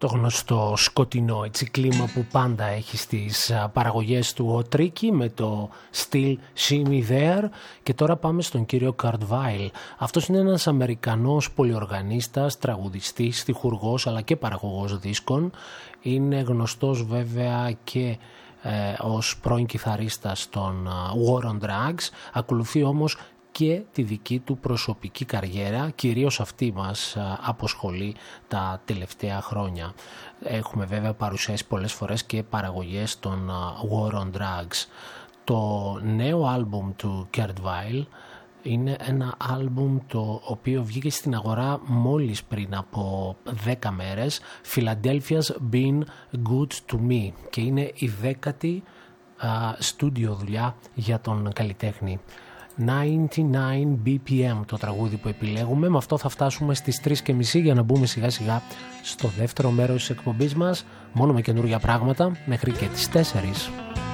Το γνωστό σκοτεινό έτσι κλίμα που πάντα έχει στις παραγωγές του ο Tricky με το Still See Me There. Και τώρα πάμε στον κύριο Kurt Weill. Αυτός είναι ένας Αμερικανός πολυοργανίστας, τραγουδιστής, στιχουργός αλλά και παραγωγός δίσκων. Είναι γνωστός βέβαια και ως πρώην κιθαρίστας των War on Drugs. Ακολουθεί όμως και τη δική του προσωπική καριέρα, κυρίως αυτή μας αποσχολεί τα τελευταία χρόνια. Έχουμε βέβαια παρουσιάσει πολλές φορές και παραγωγές των War on Drugs. Το νέο άλμπουμ του Kurt Weill είναι ένα άλμπουμ το οποίο βγήκε στην αγορά μόλις πριν από 10 μέρες, Philadelphia's Been Good to Me, και είναι η 10η στούντιο δουλειά για τον καλλιτέχνη. 99 BPM το τραγούδι που επιλέγουμε. Με αυτό θα φτάσουμε στις 3:30 για να μπούμε σιγά σιγά στο δεύτερο μέρος της εκπομπής μας, μόνο με καινούργια πράγματα, μέχρι και τις 4.